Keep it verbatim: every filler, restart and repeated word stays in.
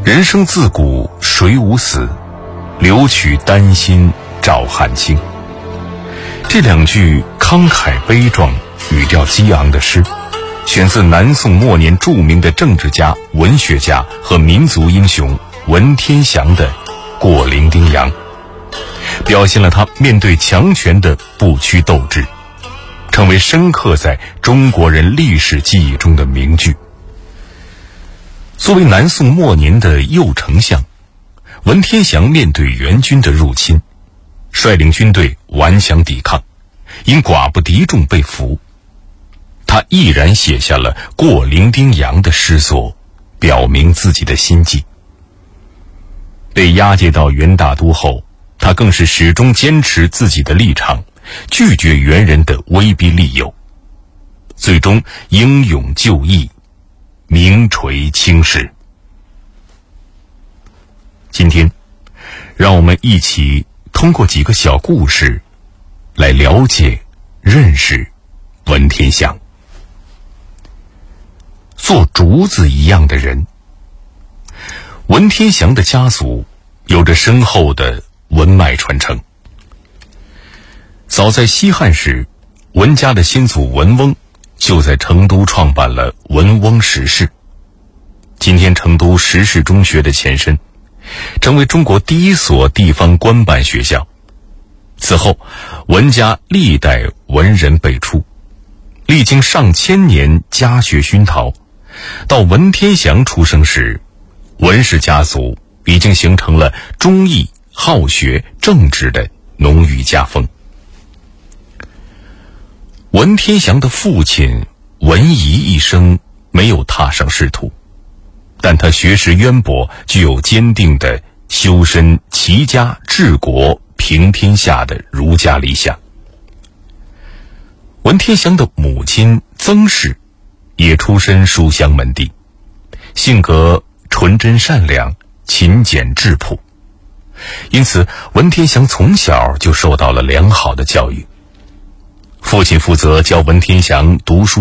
人生自古谁无死，留取丹心照汗青。这两句慷慨悲壮、语调激昂的诗，选自南宋末年著名的政治家、文学家和民族英雄文天祥的《过零丁洋》，表现了他面对强权的不屈斗志，成为深刻在中国人历史记忆中的名句。作为南宋末年的右丞相，文天祥面对元军的入侵，率领军队顽强抵抗，因寡不敌众被俘。他毅然写下了《过零丁洋》的诗作，表明自己的心迹。被押解到元大都后，他更是始终坚持自己的立场，拒绝元人的威逼利诱，最终英勇就义，名垂青史。今天，让我们一起通过几个小故事，来了解、认识文天祥。做竹子一样的人。文天祥的家族有着深厚的文脉传承。早在西汉时，文家的先祖文翁就在成都创办了文翁实试，今天成都实试中学的前身，成为中国第一所地方官办学校。此后，文家历代文人辈出，历经上千年家学熏陶，到文天祥出生时，文氏家族已经形成了忠义、好学、正直的浓郁家风。文天祥的父亲文仪一生没有踏上仕途，但他学识渊博，具有坚定的修身齐家治国平天下的儒家理想。文天祥的母亲曾氏也出身书香门第，性格纯真善良，勤俭质朴，因此文天祥从小就受到了良好的教育。父亲负责教文天祥读书